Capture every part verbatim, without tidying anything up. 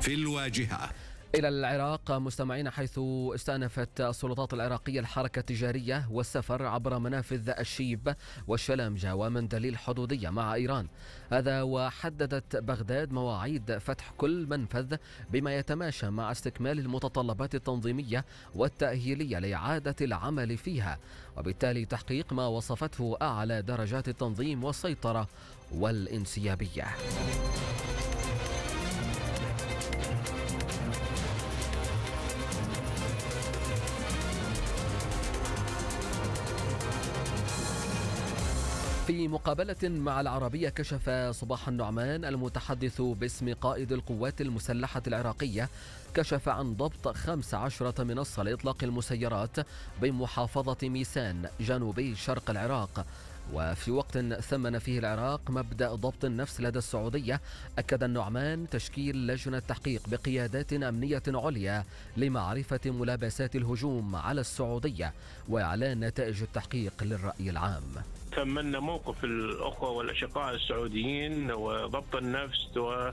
في الواجهة. إلى العراق مستمعين، حيث استأنفت السلطات العراقية الحركة التجارية والسفر عبر منافذ الشيب والشلامجة ومندليل الحدودية مع إيران. هذا وحددت بغداد مواعيد فتح كل منفذ بما يتماشى مع استكمال المتطلبات التنظيمية والتأهيلية لإعادة العمل فيها، وبالتالي تحقيق ما وصفته أعلى درجات التنظيم والسيطرة والانسيابية. في مقابلة مع العربية، كشف صباح النعمان المتحدث باسم قائد القوات المسلحة العراقية كشف عن ضبط خمس عشرة منصة لإطلاق المسيرات بمحافظة ميسان جنوبي شرق العراق. وفي وقت ثمن فيه العراق مبدأ ضبط النفس لدى السعودية، أكد النعمان تشكيل لجنة تحقيق بقيادات أمنية عليا لمعرفة ملابسات الهجوم على السعودية وإعلان نتائج التحقيق للرأي العام. ثمنا موقف الأخوة والأشقاء السعوديين وضبط النفس و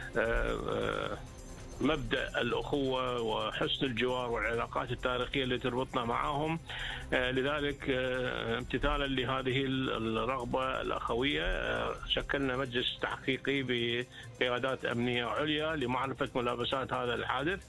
مبدأ الأخوة وحسن الجوار والعلاقات التاريخية اللي تربطنا معهم. لذلك امتثالا لهذه الرغبة الأخوية شكلنا مجلس تحقيقي بقيادات أمنية عليا لمعرفة ملابسات هذا الحادث.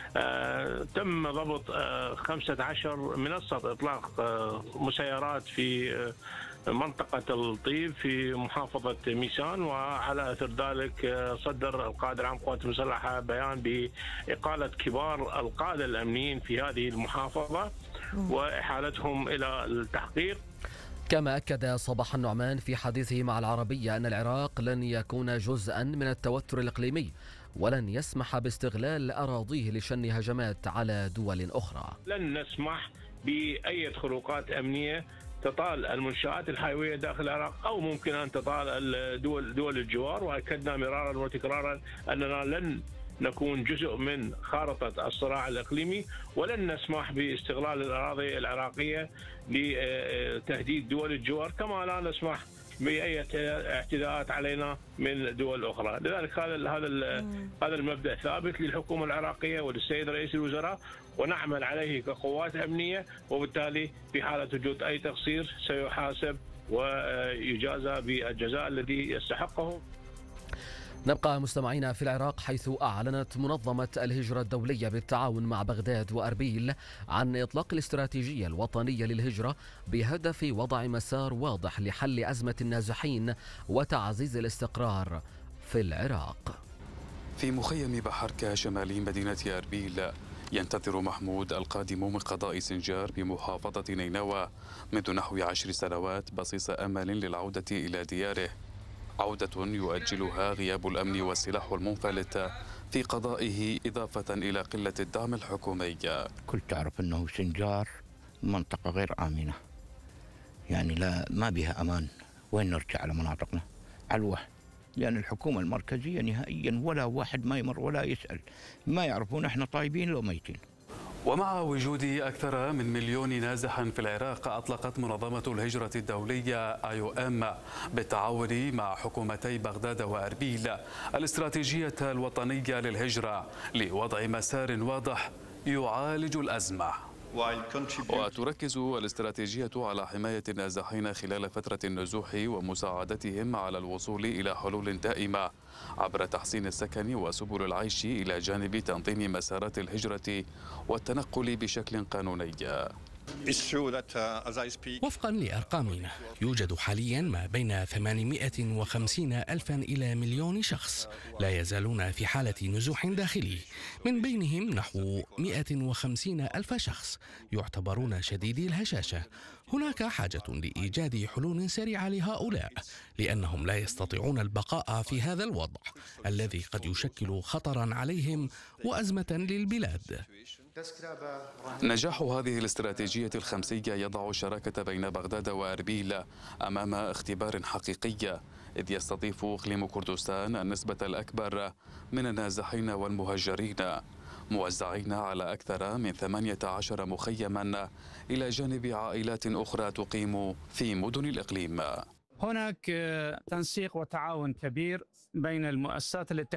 تم ضبط خمسة عشر منصة إطلاق مسيرات في منطقة الطيب في محافظة ميسان، وعلى أثر ذلك صدر القائد العام للقوات المسلحة بيان بإقالة كبار القادة الأمنيين في هذه المحافظة وإحالتهم إلى التحقيق. كما أكد صباح النعمان في حديثه مع العربية أن العراق لن يكون جزءا من التوتر الإقليمي ولن يسمح باستغلال أراضيه لشن هجمات على دول أخرى. لن نسمح بأي خروقات أمنية تطال المنشآت الحيوية داخل العراق أو ممكن أن تطال الدول دول الجوار، وأكدنا مرارا وتكرارا أننا لن نكون جزء من خارطة الصراع الإقليمي ولن نسمح باستغلال الأراضي العراقية لتهديد دول الجوار، كما لا نسمح بأي اعتداءات علينا من دول أخرى. لذلك هذا هذا هذا المبدأ ثابت للحكومة العراقية وللسيد رئيس الوزراء، ونعمل عليه كقوات أمنية، وبالتالي في حالة وجود أي تقصير سيحاسب ويجازى بالجزاء الذي يستحقه. نبقى مستمعين في العراق، حيث أعلنت منظمة الهجرة الدولية بالتعاون مع بغداد وأربيل عن إطلاق الاستراتيجية الوطنية للهجرة بهدف وضع مسار واضح لحل أزمة النازحين وتعزيز الاستقرار في العراق. في مخيم بحركة شمالي مدينة أربيل ينتظر محمود القادم من قضاء سنجار بمحافظة نينوى منذ نحو عشر سنوات بصيص أمل للعودة إلى دياره، عودة يؤجلها غياب الأمن والسلاح المنفلت في قضائه، إضافة إلى قلة الدعم الحكومي. كل تعرف أنه سنجار منطقة غير آمنة، يعني لا ما بها أمان. وين نرجع على مناطقنا؟ علوة، لأن الحكومة المركزية نهائيا ولا واحد ما يمر ولا يسأل، ما يعرفون احنا طيبين لو ميتين. ومع وجود أكثر من مليون نازح في العراق، أطلقت منظمة الهجرة الدولية آي أو إم بالتعاون مع حكومتي بغداد وأربيل الاستراتيجية الوطنية للهجرة لوضع مسار واضح يعالج الأزمة. وتركز الاستراتيجية على حماية النازحين خلال فترة النزوح ومساعدتهم على الوصول إلى حلول دائمة عبر تحسين السكن وسبل العيش، إلى جانب تنظيم مسارات الهجرة والتنقل بشكل قانوني. وفقا لأرقامنا، يوجد حاليا ما بين ثمانمائة وخمسين ألفا إلى مليون شخص لا يزالون في حالة نزوح داخلي، من بينهم نحو مائة وخمسين ألف شخص يعتبرون شديدي الهشاشة. هناك حاجة لإيجاد حلول سريعة لهؤلاء، لأنهم لا يستطيعون البقاء في هذا الوضع الذي قد يشكل خطرا عليهم وأزمة للبلاد. نجاح هذه الاستراتيجية الخمسية يضع الشراكة بين بغداد وأربيل أمام اختبار حقيقي، إذ يستضيف إقليم كردستان النسبة الأكبر من النازحين والمهجرين، موزعين على أكثر من ثمانية عشر مخيما إلى جانب عائلات أخرى تقيم في مدن الإقليم. هناك تنسيق وتعاون كبير بين المؤسسات الاتحادية